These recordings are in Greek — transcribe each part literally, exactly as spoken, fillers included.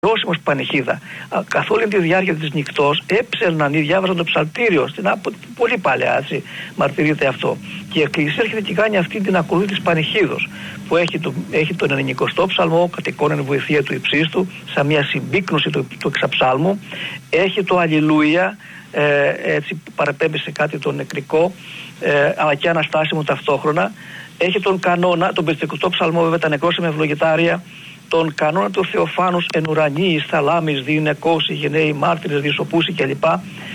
Ρώσιμος πανηχίδα. Καθ' όλη τη διάρκεια της νυχτός έψελναν ή διάβαζαν το ψαλτήριο. Στην από πολύ παλιά, έτσι, μαρτυρείται αυτό. Και η Εκκλησία έρχεται και κάνει αυτή την ακολούθηση της πανηχίδος, που έχει, το, έχει τον ενενηκοστό ψαλμό, κατοικώνεν βοηθεία του υψίστου, σαν μια συμπίκνωση του, του εξαψάλμου. Έχει το Αλληλούια, ε, έτσι που παραπέμπει σε κάτι το νεκρικό, ε, αλλά και αναστάσιμο ταυτόχρονα. Έχει τον κανόνα, τον πεντηκοστό ψαλμό, βέβαια τα νεκρόσιμα ευλογητάρια. Τον κανόνα του Θεοφάνους εν ουρανίης, θαλάμις, διηνεκόσι, γενναίοι, μάρτυρες, διεσωπούσι κλπ.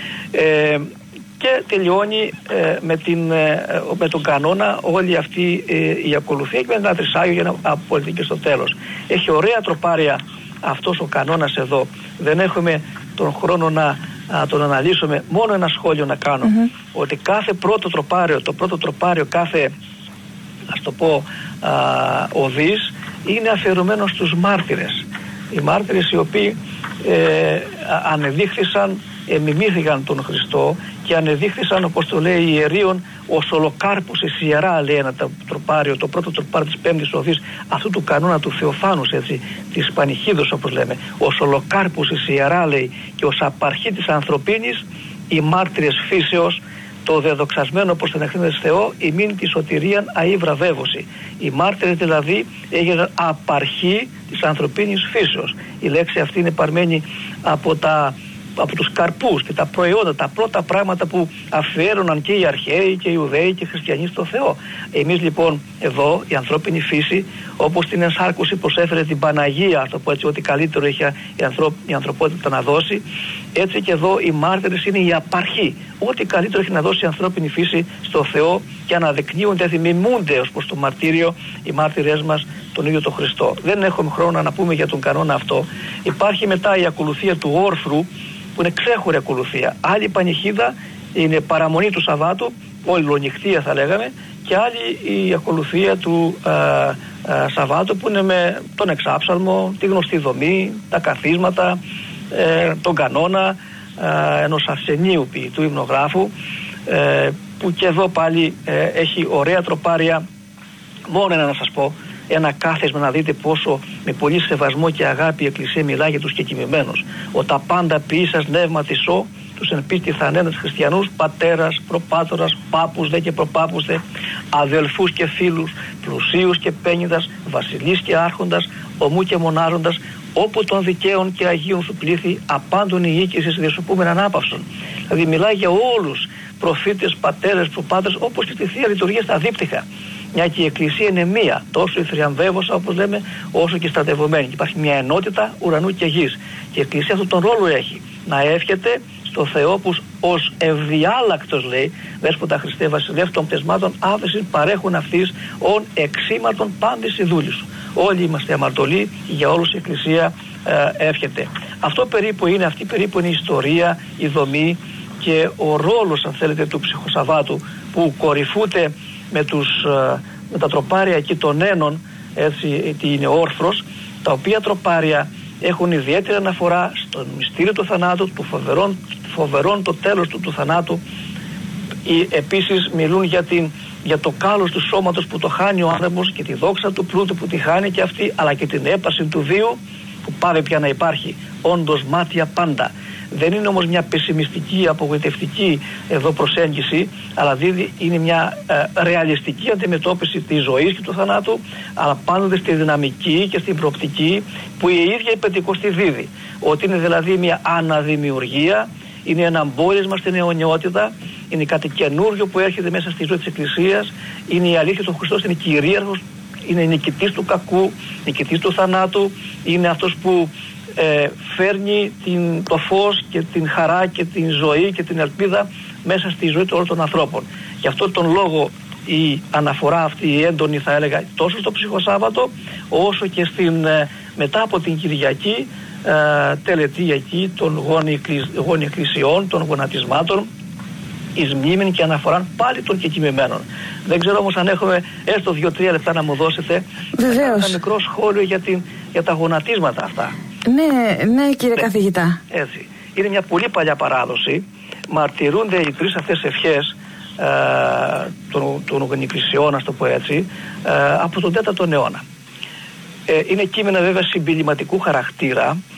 Ε, και τελειώνει ε, με, την, ε, με τον κανόνα όλη αυτή ε, η ακολουθία και με ένα τρισάγιο για να απολυθεί και στο τέλος. Έχει ωραία τροπάρια αυτός ο κανόνας εδώ. Δεν έχουμε τον χρόνο να, να τον αναλύσουμε. Μόνο ένα σχόλιο να κάνω. Mm-hmm. Ότι κάθε πρώτο τροπάριο, το πρώτο τροπάριο κάθε, ας το πω, α, οδής, είναι αφιερωμένο στους μάρτυρες. Οι μάρτυρες οι οποίοι ε, ανεδείχθησαν, εμιμήθηκαν τον Χριστό και ανεδείχθησαν, όπως το λέει η Ιερίων, ως ολοκάρπους εις ιερά, λέει ένα τροπάριο, το πρώτο τροπάριο της πέμπτης οδής αυτού του κανόνα του Θεοφάνους, έτσι, της πανηχίδος όπως λέμε, ως ολοκάρπους εις ιερά, λέει, και ως απαρχή της ανθρωπίνης, οι μάρτυρες φύσεως, το δεδοξασμένο προς τον εχθρίνες Θεό, ημίν τη σωτηρίαν αή βραβεύωση. Οι μάρτυρες δηλαδή έγιναν απαρχή της ανθρωπίνης φύσεως. Η λέξη αυτή είναι παρμένη από, τα, από τους καρπούς και τα προϊόντα, τα πρώτα πράγματα που αφιέρωναν και οι αρχαίοι και οι Ιουδαίοι και οι χριστιανοί στο Θεό. Εμείς λοιπόν εδώ η ανθρώπινη φύση, όπως την ενσάρκωση προσέφερε την Παναγία, ας το πω έτσι, ότι καλύτερο είχε η, ανθρω... η ανθρωπότητα να δώσει, έτσι και εδώ οι μάρτυρες είναι η απαρχή. Ό,τι καλύτερο έχει να δώσει η ανθρώπινη φύση στο Θεό και αναδεικνύονται, θυμιμούνται ως προς το μαρτύριο οι μάρτυρές μας τον ίδιο τον Χριστό. Δεν έχουμε χρόνο να πούμε για τον κανόνα αυτό. Υπάρχει μετά η ακολουθία του όρθρου, που είναι ξέχωρη ακολουθία. Άλλη πανηχίδα είναι παραμονή του Σαββάτου, ολονυχτία θα λέγαμε, και άλλη η ακολουθία του α, α, Σαββάτου, που είναι με τον εξάψαλμο, τη γνωστή δομή, τα καθίσματα, ε, τον κανόνα ε, ενός ασθενείου ποιητού υμνογράφου, ε, που και εδώ πάλι ε, έχει ωραία τροπάρια. Μόνο ένα να σας πω, ένα κάθεσμα να δείτε πόσο με πολύ σεβασμό και αγάπη η Εκκλησία μιλάει για τους κεκοιμημένους. Ο τα πάντα ποιήσας νεύμα της ο, τους εν πίστη θανέντες χριστιανούς, πατέρας, προπάτορας, πάπους δε και προπάπους δε, αδελφούς και φίλους, πλουσίους και πένιδας, βασιλείς και άρχοντας, ομού και μονάροντας, όπου των δικαίων και αγίων σου πλήθη, απάντων η οίκησης διασωπούμεν ανάπαυσον. Δηλαδή μιλάει για όλους, προφήτες, πατέρες, προπάτορες, όπως και στη Θεία Λειτουργία στα δίπτυχα. Μια και η Εκκλησία είναι μία, τόσο η θριαμβεύωσα όπως λέμε, όσο και η στρατευωμένη. Και υπάρχει μια ενότητα ουρανού και γης. Και η Εκκλησία αυτόν τον ρόλο έχει, να εύχεται στο Θεό που ως ευδιάλακτος, λέει, δέσποτα Χριστέ βασιλεύ των πτεσμάτων, άφεση παρέχουν αυτής ον εξήματον πάντης η δούλη σου. Όλοι είμαστε αμαρτωλοί, για όλους η Εκκλησία ε, εύχεται. Αυτό περίπου είναι, αυτή περίπου είναι η ιστορία, η δομή και ο ρόλος, αν θέλετε, του ψυχοσαββάτου, που κορυφούται με, τους, με τα τροπάρια εκεί των ένων, έτσι, είναι όρθρος, τα οποία τροπάρια έχουν ιδιαίτερη αναφορά στον μυστήριο του θανάτου, του φοβερόν, φοβερόν το τέλος του, του θανάτου. Επίσης μιλούν για, την, για το κάλος του σώματος που το χάνει ο άνθρωπος και τη δόξα του πλούτου που τη χάνει και αυτή, αλλά και την έπαση του βίου που πάει πια να υπάρχει, όντως μάτια πάντα. Δεν είναι όμως μια πεσημιστική, απογοητευτική εδώ προσέγγιση, αλλά δίδει, είναι μια ε, ρεαλιστική αντιμετώπιση της ζωής και του θανάτου, αλλά πάνω στη δυναμική και στην προοπτική που η ίδια η Πεντηκοστή δίδει. Ότι είναι δηλαδή μια αναδημιουργία, είναι ένα μπόρεσμα στην αιωνιότητα, είναι κάτι καινούριο που έρχεται μέσα στη ζωή της Εκκλησίας, είναι η αλήθεια του Χριστός, είναι κυρίαρχος, είναι νικητής του κακού, νικητής του θανάτου, είναι αυτός που Ε, φέρνει την, το φως και την χαρά και την ζωή και την ελπίδα μέσα στη ζωή όλων των ανθρώπων. Γι' αυτό τον λόγο η αναφορά αυτή η έντονη, θα έλεγα, τόσο στο ψυχοσάββατο όσο και στην, ε, μετά από την Κυριακή ε, τελετή εκεί των γονιεκκλησιών, των γονατισμάτων, εις μνήμην και αναφορά πάλι των κεκοιμημένων. Δεν ξέρω όμως αν έχουμε έστω δύο-τρία λεπτά να μου δώσετε. Βεβαίως. Ένα μικρό σχόλιο για, την, για τα γονατίσματα αυτά. Ναι, ναι κύριε ναι, καθηγητά. Έτσι. Είναι μια πολύ παλιά παράδοση. Μαρτυρούνται οι τρεις αυτές ευχές ε, των, των γονιεκκλησιών, ας το πω έτσι, ε, από τον τέταρτο αιώνα. Ε, είναι κείμενα βέβαια συμπιληματικού χαρακτήρα,